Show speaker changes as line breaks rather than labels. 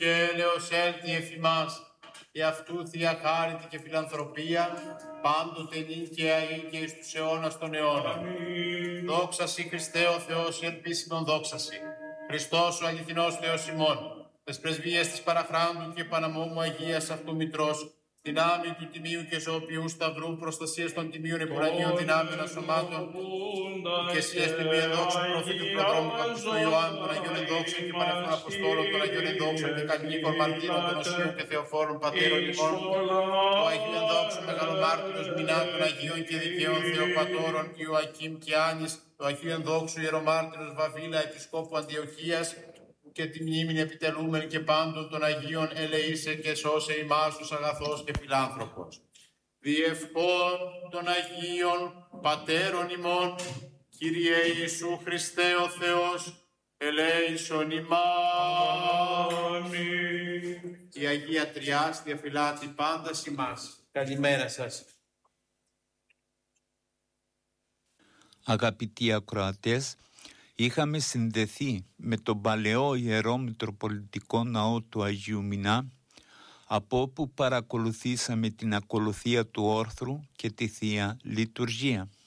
και έλεος έλθει εφ' ημάς, και αυτού Θεία χάριτη και φιλανθρωπία, πάντοτε νυν και αεί και εις τους αιώνας των αιώνων. Δόξα Σοι Χριστέ ο Θεός, ελπίσιμον δόξα Σοι. Χριστός ο αληθινός Θεός ημών, τες πρεσβείες της παραχράντου και παναμόμου Αγίας αυτού Μητρός, δυνάμει του Τιμίου και Ζωοποιού Σταυρού, προστασίας των Τιμίων Επουρανίων δυνάμεων ασωμάτων, και εσύ εστιμή ενδόξου προφήτου προδρόμου Καπουστού Ιωάννου, των Αγίων Ενδόξων και Πανεφών Αποστόλων, των Αγίων Ενδόξων και Κανονίκων Μαρτύρων, των Οσίων και Θεοφόρων Πατέρων ημών, του Αγίου Ενδόξου Μεγαλομάρτυρος Μινά, των Αγίων και Δικαίων Θεοπατώρων Ιωακήμ και Άνης, του Αγίου Ενδόξου Ιερομάρτυρος Βαβίλα Επισκόπου Αντιοχίας, και τη μνήμην επιτελούμεν και πάντων των Αγίων ελεήσε και σώσε ημάς τους αγαθός και φιλάνθρωπος. Διευχών των Αγίων Πατέρων ημών, Κύριε Ιησού Χριστέ ο Θεός, ελέησον ημάς. Η Αγία Τριάς διαφυλάτει πάντα ημάς. Καλημέρα σας.
Αγαπητοί ακροατές, είχαμε συνδεθεί με τον παλαιό Ιερό Μητροπολιτικό Ναό του Αγίου Μινά, από όπου παρακολουθήσαμε την ακολουθία του όρθρου και τη Θεία Λειτουργία.